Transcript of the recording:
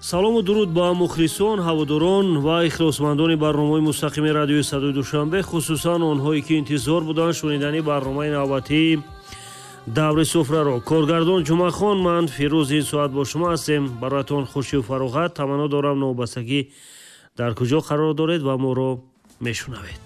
салому дуруд ба мухлисон, ҳаводорон ва ихлосмандони барномаи мустақими радиои Садои Душанбе, хусусан онҳое ки интизор буданд шунидани барномаи навбатии даври суфраро. Коргардон Ҷумъахон, ман Фирӯз ин соат бо шумо ҳастем. Бароятон хушию фароғат таманно дорам. новбастагӣ дар куҷо қарор доред ва моро мешунавед.